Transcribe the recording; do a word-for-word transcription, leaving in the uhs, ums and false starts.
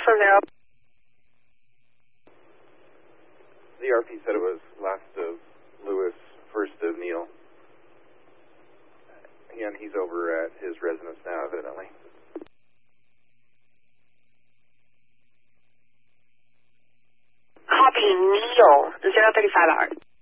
for zero. The R P said it was last of Lewis, first of Neil. And he's over at his residence now, evidently. Copy Neil, zero thirty-five hours.